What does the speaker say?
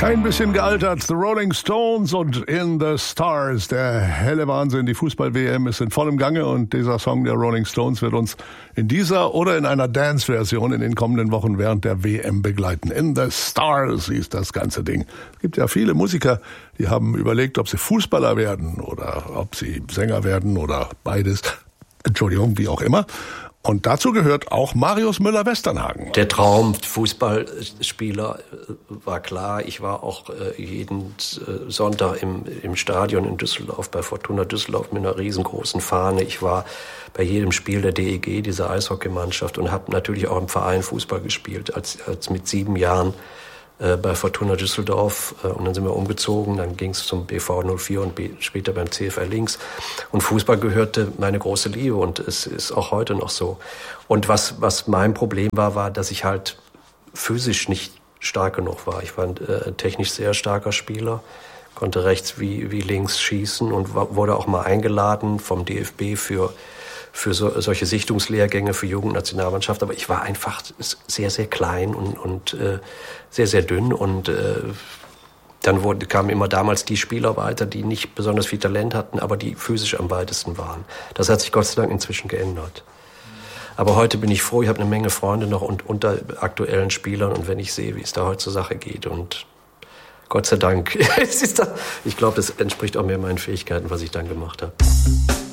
Kein bisschen gealtert, The Rolling Stones und In the Stars. Der helle Wahnsinn, die Fußball-WM ist in vollem Gange und dieser Song der Rolling Stones wird uns in dieser oder in einer Dance-Version in den kommenden Wochen während der WM begleiten. In the Stars hieß das ganze Ding. Es gibt ja viele Musiker, die haben überlegt, ob sie Fußballer werden oder ob sie Sänger werden oder beides. Entschuldigung, wie auch immer. Und dazu gehört auch Marius Müller-Westernhagen. Der Traum Fußballspieler war klar. Ich war auch jeden Sonntag im Stadion in Düsseldorf bei Fortuna Düsseldorf mit einer riesengroßen Fahne. Ich war bei jedem Spiel der DEG, dieser Eishockeymannschaft, und habe natürlich auch im Verein Fußball gespielt. Als mit 7 Jahren bei Fortuna Düsseldorf, und dann sind wir umgezogen, dann ging es zum BV 04 und später beim CFR Links, und Fußball gehörte meine große Liebe und es ist auch heute noch so. Und was mein Problem war, dass ich halt physisch nicht stark genug war. Ich war ein technisch sehr starker Spieler, konnte rechts wie links schießen und wurde auch mal eingeladen vom DFB für solche Sichtungslehrgänge für Jugendnationalmannschaft, aber ich war einfach sehr, sehr klein und sehr, sehr dünn, und dann kamen immer damals die Spieler weiter, die nicht besonders viel Talent hatten, aber die physisch am weitesten waren. Das hat sich Gott sei Dank inzwischen geändert. Aber heute bin ich froh, ich habe eine Menge Freunde noch unter aktuellen Spielern, und wenn ich sehe, wie es da heute zur Sache geht, und Gott sei Dank, ich glaube, das entspricht auch mehr meinen Fähigkeiten, was ich dann gemacht habe.